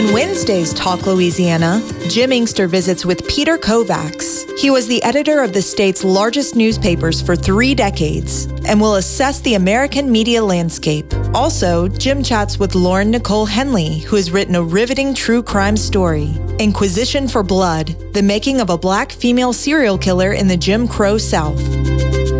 On Wednesday's Talk Louisiana, Jim Inkster visits with Peter Kovacs. He was the editor of the state's largest newspapers for 3 decades and will assess the American media landscape. Also, Jim chats with Lauren Nicole Henley, who has written a riveting true crime story, Inquisition for Blood, the making of a black female serial killer in the Jim Crow South.